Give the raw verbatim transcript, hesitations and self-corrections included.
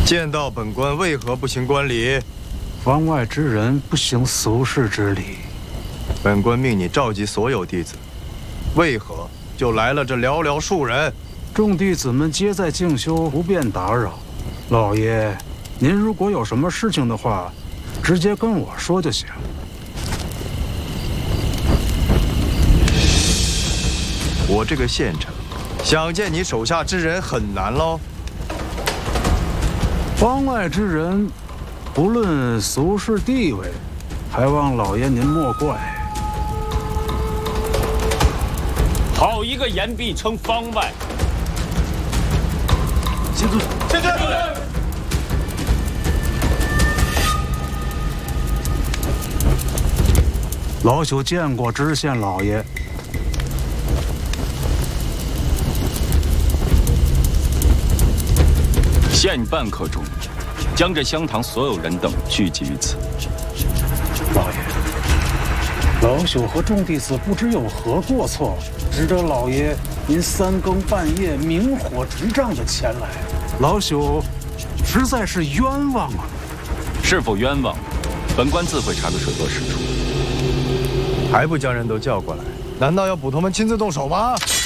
见到本官为何不行官礼？ 方外之人不行俗世之礼。 本官命你召集所有弟子，为何就来了这寥寥数人？ 众弟子们皆在静修，不便打扰。老爷，您如果有什么事情的话，直接跟我说就行。 我这个县城，想见你手下之人很难喽。 方外之人，不论俗世地位，还望老爷您莫怪。 好一个言必称方外！ 先尊， 先尊。 老朽见过知县老爷。 限半刻钟，将这香堂所有人等聚集于此。 老爷，老朽和众弟子不知有何过错，值得老爷您三更半夜明火执仗的前来，老朽实在是冤枉啊！ 是否冤枉，本官自会查个水落石出。 还不将人都叫过来？难道要捕头们亲自动手吗？